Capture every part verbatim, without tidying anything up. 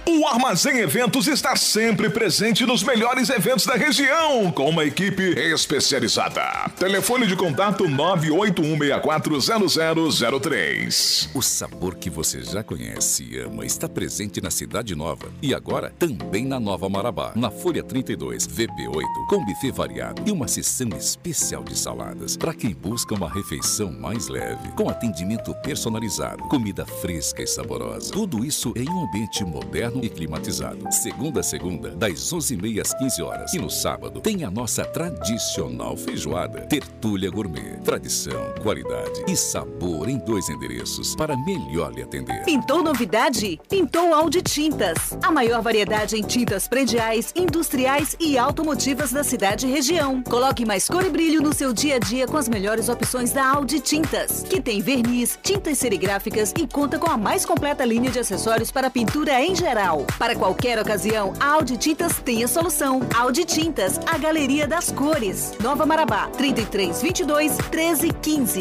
O Armazém Eventos está sempre presente nos melhores eventos da região, com uma equipe especializada. Telefone de contato nove oito um seis quatro zero zero zero três. O sabor que você já conhece e ama está presente na Cidade Nova e agora também na Nova Marabá, na Folha trinta e dois, V P oito, com buffet variado e uma seção especial de saladas para quem busca uma refeição mais leve, com atendimento personalizado, comida fresca e saborosa. Tudo isso em um ambiente moderno e climatizado. Segunda a segunda, das onze e meia às quinze horas. E no sábado, tem a nossa tradicional feijoada. Tertúlia Gourmet. Tradição, qualidade e sabor em dois endereços para melhor lhe atender. Pintou novidade? Pintou Audi Tintas. A maior variedade em tintas prediais, industriais e automotivas da cidade e região. Coloque mais cor e brilho no seu dia a dia com as melhores opções da Audi Tintas, que tem verniz, tintas serigráficas e conta com a mais completa linha de acessórios para pintura em geral. Para qualquer ocasião, a Audi Tintas tem a solução. Audi Tintas, a galeria das cores. Nova Marabá, trinta e três, vinte e dois, treze, quinze.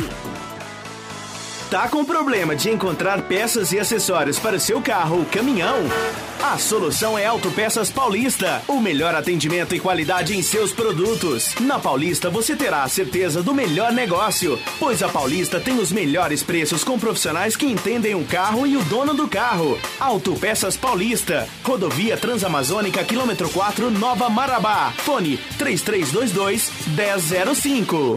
Tá com problema de encontrar peças e acessórios para o seu carro ou caminhão? A solução é Autopeças Paulista. O melhor atendimento e qualidade em seus produtos. Na Paulista você terá a certeza do melhor negócio, pois a Paulista tem os melhores preços com profissionais que entendem o carro e o dono do carro. Autopeças Paulista. Rodovia Transamazônica, quilômetro quatro, Nova Marabá. Fone três três dois dois, um zero zero cinco.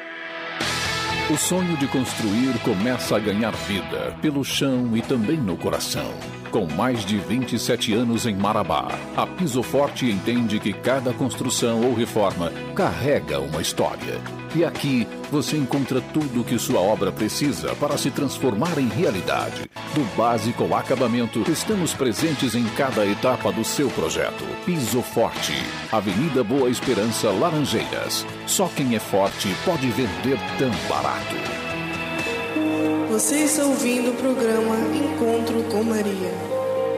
O sonho de construir começa a ganhar vida pelo chão e também no coração. Com mais de vinte e sete anos em Marabá, a Piso Forte entende que cada construção ou reforma carrega uma história. E aqui você encontra tudo o que sua obra precisa para se transformar em realidade. Do básico ao acabamento, estamos presentes em cada etapa do seu projeto. Piso Forte, Avenida Boa Esperança, Laranjeiras. Só quem é forte pode vender tão barato. Você está ouvindo o programa Encontro com Maria.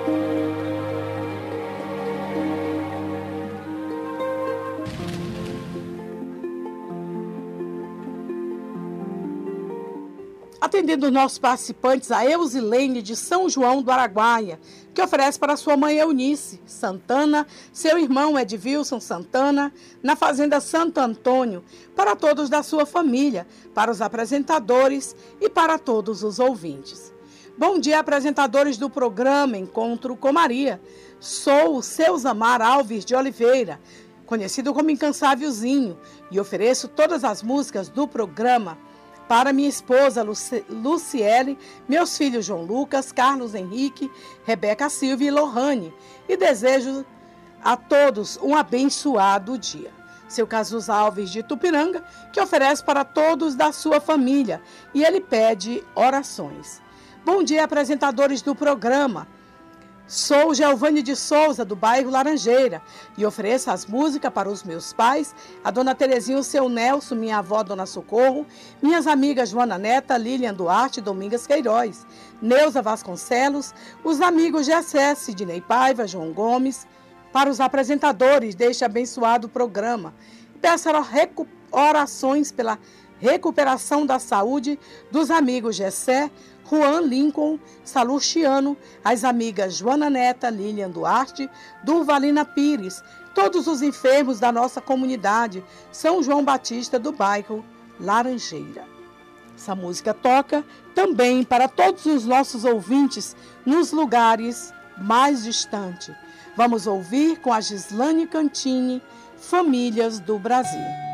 Atendendo os nossos participantes, a Eusilene de São João do Araguaia, que oferece para sua mãe Eunice Santana, seu irmão Edvilson Santana, na Fazenda Santo Antônio, para todos da sua família, para os apresentadores e para todos os ouvintes. Bom dia, apresentadores do programa Encontro com Maria. Sou o Seuzamar Alves de Oliveira, conhecido como Incansávelzinho, e ofereço todas as músicas do programa para minha esposa Luci- Luciele, meus filhos João Lucas, Carlos Henrique, Rebeca Silva e Lohane. E desejo a todos um abençoado dia. Seu Casus Alves de Tupiranga, que oferece para todos da sua família. E ele pede orações. Bom dia, apresentadores do programa. Sou Geovane de Souza, do bairro Laranjeira, e ofereço as músicas para os meus pais, a dona Terezinha, o seu Nelson, minha avó, dona Socorro, minhas amigas Joana Neta, Lilian Duarte e Domingas Queiroz, Neuza Vasconcelos, os amigos Gessé, Sidney Paiva, João Gomes, para os apresentadores deste abençoado programa. Peço orações pela recuperação da saúde dos amigos Gessé, Juan Lincoln, Salustiano, as amigas Joana Neta, Lilian Duarte, Durvalina Pires, todos os enfermos da nossa comunidade, São João Batista do bairro Laranjeira. Essa música toca também para todos os nossos ouvintes nos lugares mais distantes. Vamos ouvir com a Gislane Cantini, Famílias do Brasil.